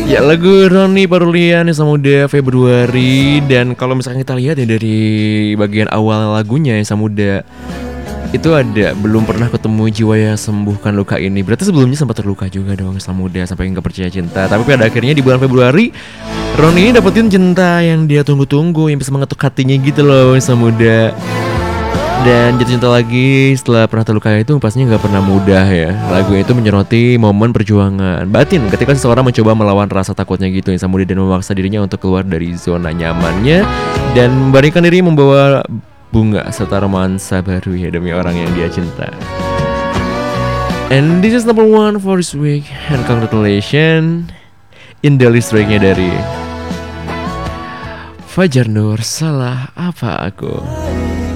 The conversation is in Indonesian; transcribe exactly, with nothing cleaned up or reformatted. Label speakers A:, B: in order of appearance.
A: Ya lagu Roni Parulian Samuda Februari. Dan kalau misalkan kita lihat ya dari bagian awal lagunya ya Samuda itu ada belum pernah ketemu jiwa yang sembuhkan luka ini. Berarti sebelumnya sempat terluka juga dong Samuda sampai nggak percaya cinta. Tapi pada akhirnya di bulan Februari Roni ini dapetin cinta yang dia tunggu-tunggu, yang bisa mengetuk hatinya gitu loh Samuda. Dan jatuh cinta lagi setelah pernah terluka itu pastinya gak pernah mudah ya. Lagu itu menyoroti momen perjuangan batin ketika seseorang mencoba melawan rasa takutnya gitu ya Samuda, dan memaksa dirinya untuk keluar dari zona nyamannya dan memberikan diri membawa bunga serta romansa baru ya demi orang yang dia cinta. And this is number one for this week. And congratulations in the list tracknya dari Fajar Nur, Salah Apa Aku.